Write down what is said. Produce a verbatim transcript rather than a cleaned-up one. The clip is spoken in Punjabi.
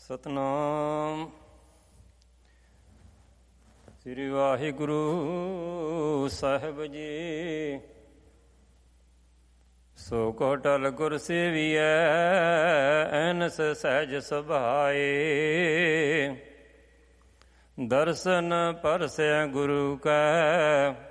ਸਤਨਾਮ ਸ੍ਰੀ ਵਾਹਿਗੁਰੂ ਸਾਹਿਬ ਜੀ। ਸੋ ਕੋ ਟਲ ਗੁਰ ਸੇਵੀਐ ਐਨਸ ਸਹਿਜ ਸੁਭਾਏ। ਦਰਸ਼ਨ ਪਰਸੈ ਗੁਰੂ ਕੈ